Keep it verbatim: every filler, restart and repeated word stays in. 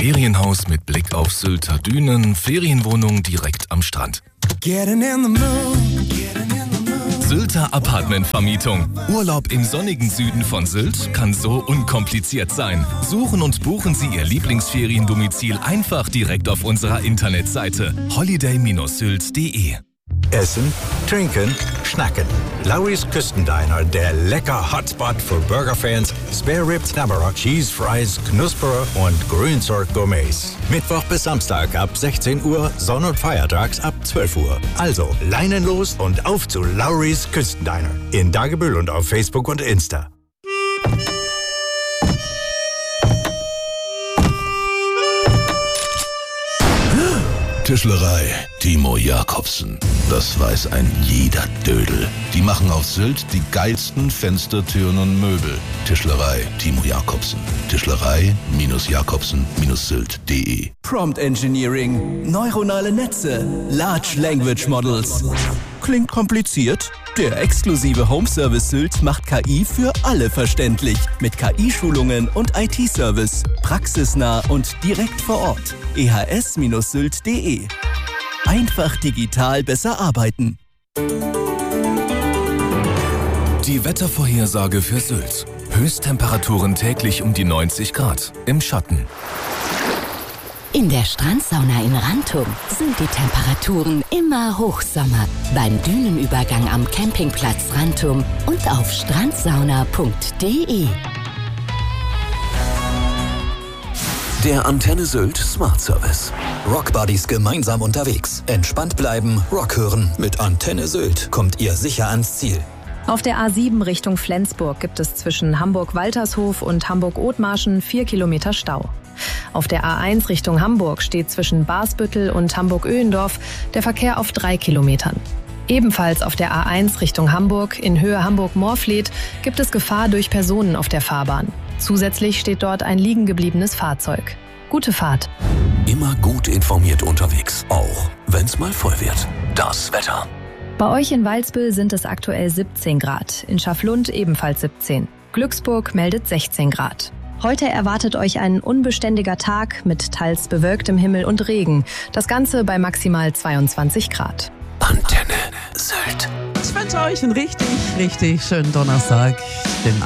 Ferienhaus mit Blick auf Sylter Dünen, Ferienwohnung direkt am Strand. Sylter Apartmentvermietung. Urlaub im sonnigen Süden von Sylt kann so unkompliziert sein. Suchen und buchen Sie Ihr Lieblingsferiendomizil einfach direkt auf unserer Internetseite holiday Bindestrich sylt punkt de. Essen, trinken, schnacken. Lowry's Küstendiner, der lecker Hotspot für Burgerfans, Spare Ribs, Knabberer, Cheese Fries, Knusperer und Grünzeug-Gourmets. Mittwoch bis Samstag ab sechzehn Uhr, Sonn- und Feiertags ab zwölf Uhr. Also, Leinen los und auf zu Lowry's Küstendiner. In Dagebüll und auf Facebook und Insta. Tischlerei Timo Jacobsen. Das weiß ein jeder Dödel. Die machen auf Sylt die geilsten Fenster, Türen und Möbel. Tischlerei Timo Jacobsen. Tischlerei Jacobsen Sylt punkt de. Prompt Engineering, neuronale Netze, Large Language Models. Klingt kompliziert? Der exklusive Home Service Sylt macht K I für alle verständlich. Mit K I-Schulungen und I T-Service. Praxisnah und direkt vor Ort. e h s Bindestrich sylt punkt de. Einfach digital besser arbeiten. Die Wettervorhersage für Sylt. Höchsttemperaturen täglich um die neunzig Grad. Im Schatten. In der Strandsauna in Rantum sind die Temperaturen immer Hochsommer. Beim Dünenübergang am Campingplatz Rantum und auf strandsauna punkt de. Der Antenne Sylt Smart Service. Rockbuddies gemeinsam unterwegs. Entspannt bleiben, Rock hören. Mit Antenne Sylt kommt ihr sicher ans Ziel. Auf der A sieben Richtung Flensburg gibt es zwischen Hamburg-Waltershof und Hamburg-Othmarschen vier Kilometer Stau. Auf der A eins Richtung Hamburg steht zwischen Barsbüttel und Hamburg-Öhendorf der Verkehr auf drei Kilometern. Ebenfalls auf der A eins Richtung Hamburg in Höhe Hamburg-Morfleet gibt es Gefahr durch Personen auf der Fahrbahn. Zusätzlich steht dort ein liegen gebliebenes Fahrzeug. Gute Fahrt. Immer gut informiert unterwegs, auch wenn's mal voll wird. Das Wetter. Bei euch in Walsbüll sind es aktuell siebzehn Grad, in Schaflund ebenfalls siebzehn. Glücksburg meldet sechzehn Grad. Heute erwartet euch ein unbeständiger Tag mit teils bewölktem Himmel und Regen. Das Ganze bei maximal zweiundzwanzig Grad. Antenne Sylt. Ich wünsche euch einen richtig, richtig schönen Donnerstag. Den